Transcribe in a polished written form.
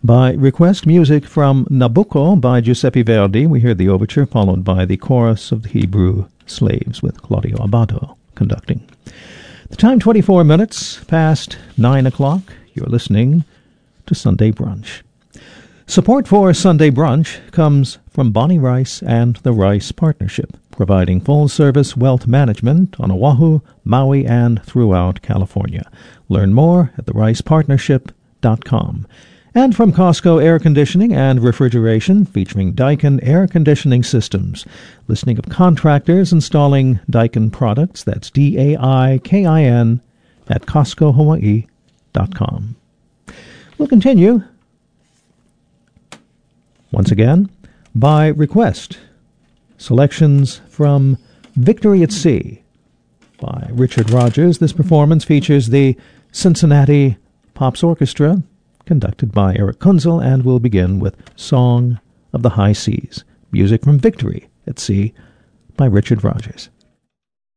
By request, music from Nabucco by Giuseppe Verdi. We hear the overture followed by the chorus of the Hebrew Slaves with Claudio Abbado conducting. The time 24 minutes past 9 o'clock. You're listening to Sunday Brunch. Support for Sunday Brunch comes from Bonnie Rice and the Rice Partnership, providing full-service wealth management on Oahu, Maui, and throughout California. Learn more at thericepartnership.com. And from Costco Air Conditioning and Refrigeration, featuring Daikin Air Conditioning Systems. Listing of contractors installing Daikin products, that's DAIKIN, at CostcoHawaii.com. We'll continue, once again, by request. Selections from Victory at Sea by Richard Rogers. This performance features the Cincinnati Pops Orchestra, conducted by Eric Kunzel, and will begin with Song of the High Seas. Music from Victory at Sea by Richard Rogers.